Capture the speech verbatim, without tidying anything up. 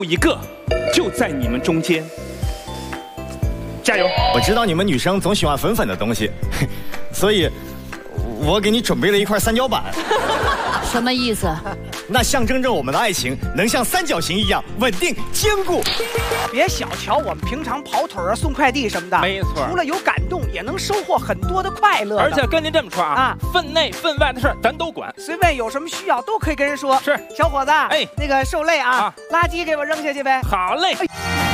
一个就在你们中间，加油！ 我知道你们女生总喜欢粉粉的东西，所以，我给你准备了一块三角板。 什么意思？ 那象征着我们的爱情能像三角形一样稳定坚固。 别小瞧我们平常跑腿啊、送快递什么的， 没错， 除了有感动，也能收获很多的快乐。 而且跟您这么说啊， 啊， 分内分外的事儿咱都管， 随便有什么需要都可以跟人说。 是， 小伙子， 哎， 那个受累啊， 啊垃圾给我扔下去呗。 好嘞。 哎